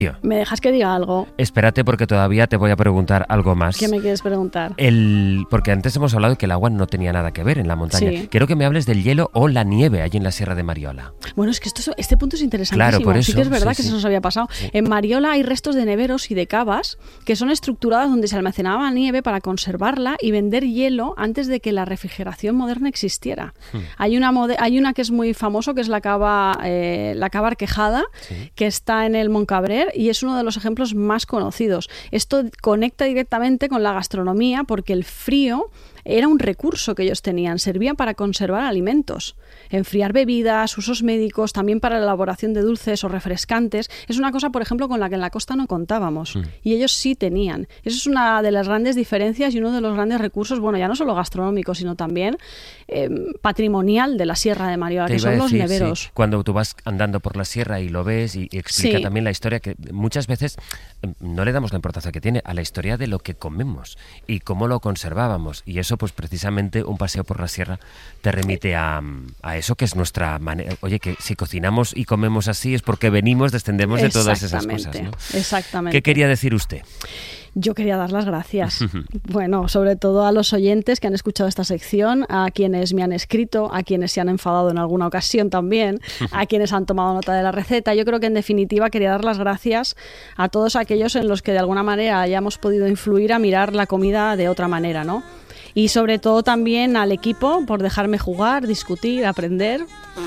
¿Me dejas que diga algo? Espérate porque todavía te voy a preguntar algo más. ¿Qué me quieres preguntar? Porque antes hemos hablado de que el agua no tenía nada que ver en la montaña. Sí. Quiero que me hables del hielo o la nieve allí en la Sierra de Mariola. Bueno, es que este punto es interesantísimo. Claro, por eso. Sí que es verdad que sí. se nos había pasado. Sí. En Mariola hay restos de neveros y de cavas que son estructuradas donde se almacenaba nieve para conservarla y vender hielo antes de que la refrigeración moderna existiera. Hay una que es muy famoso, que es la cava Arquejada, Sí. que está en el Montcabrer y es uno de los ejemplos más conocidos. Esto conecta directamente con la gastronomía porque el frío era un recurso que ellos tenían, servían para conservar alimentos, enfriar bebidas, usos médicos, también para la elaboración de dulces o refrescantes. Es una cosa, por ejemplo, con la que en la costa no contábamos y ellos sí tenían. Eso es una de las grandes diferencias y uno de los grandes recursos, bueno, ya no solo gastronómico, sino también patrimonial de la Sierra de Mariola, que son los neveros. Sí. Cuando tú vas andando por la sierra y lo ves y explica Sí. también la historia, que muchas veces no le damos la importancia que tiene a la historia de lo que comemos y cómo lo conservábamos, y eso pues precisamente un paseo por la sierra te remite a eso, que es nuestra manera. Oye, que si cocinamos y comemos así es porque descendemos de todas esas cosas, ¿no? Exactamente. ¿Qué quería decir usted? Yo quería dar las gracias. Bueno, sobre todo a los oyentes que han escuchado esta sección, a quienes me han escrito, a quienes se han enfadado en alguna ocasión también, a quienes han tomado nota de la receta. Yo creo que en definitiva quería dar las gracias a todos aquellos en los que de alguna manera hayamos podido influir a mirar la comida de otra manera, ¿no? Y sobre todo también al equipo por dejarme jugar, discutir, aprender.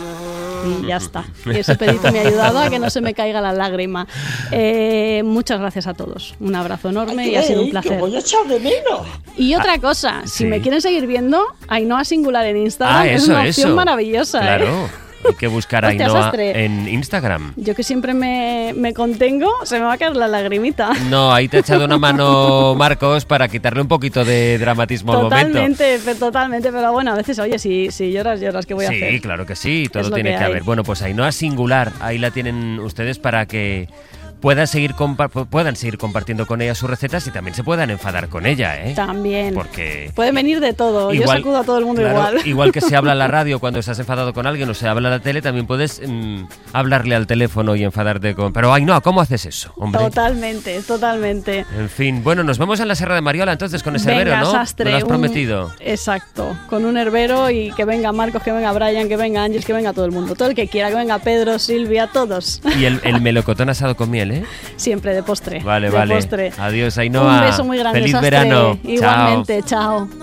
Y ya está. Y ese pedito me ha ayudado a que no se me caiga la lágrima. Muchas gracias a todos. Un abrazo enorme y ha sido un placer. ¡Que voy a echar de menos! Y otra cosa, si sí. me quieren seguir viendo, Ainhoa Singular en Instagram es eso, una opción eso. maravillosa. Claro. Hay que buscar a Hostia, Ainhoa sastre. en Instagram. Yo que siempre me contengo, se me va a caer la lagrimita. No, ahí te ha echado una mano Marcos para quitarle un poquito de dramatismo al momento. Totalmente, pero bueno, a veces, oye, si lloras, ¿qué voy a hacer? Sí, claro que sí, todo Es lo tiene que que hay. haber. Bueno, pues Ainhoa Singular, ahí la tienen ustedes para que puedan seguir compartiendo con ella sus recetas y también se puedan enfadar con ella, ¿eh? También. Porque puede venir de todo, yo sacudo a todo el mundo claro, igual. Igual que se habla en la radio cuando estás enfadado con alguien o se habla en la tele, también puedes hablarle al teléfono y enfadarte con... Pero Ainhoa, ¿cómo haces eso, hombre? Totalmente. En fin, bueno, nos vemos en la Sierra de Mariola entonces con ese Venga, herbero, ¿no? sastre, Me lo has prometido. Exacto, con un herbero y que venga Marcos, que venga Brian, que venga Ángeles, que venga todo el mundo. Todo el que quiera, que venga Pedro, Silvia, todos. Y el melocotón asado con miel, ¿eh? Siempre de postre. Vale. De postre. Adiós, Ainhoa. Un beso muy grande, Feliz sastre. verano. Igualmente, chao.